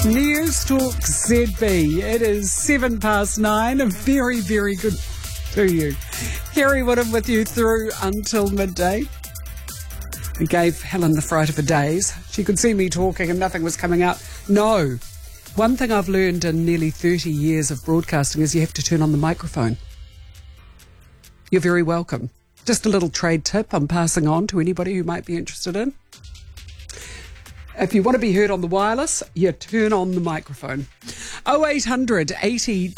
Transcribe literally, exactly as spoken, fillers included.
News Talk Z B. It is seven past nine. A very, very good to you. Kerry Woodham with you through until midday. We gave Helen the fright of her days. She could see me talking and nothing was coming out. No. One thing I've learned in nearly thirty years of broadcasting is you have to turn on the microphone. You're very welcome. Just a little trade tip I'm passing on to anybody who might be interested in. If you want to be heard on the wireless, you turn on the microphone. oh eight hundred eighty